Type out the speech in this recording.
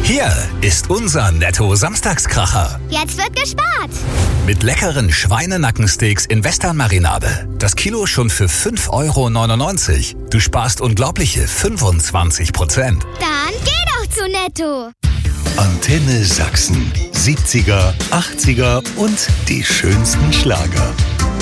Hier ist unser Netto-Samstagskracher. Jetzt wird gespart. Mit leckeren Schweinenackensteaks in Western-Marinade. Das Kilo schon für 5,99 €. Du sparst unglaubliche 25%. Dann geh doch zu Netto. Antenne Sachsen. 70er, 80er und die schönsten Schlager.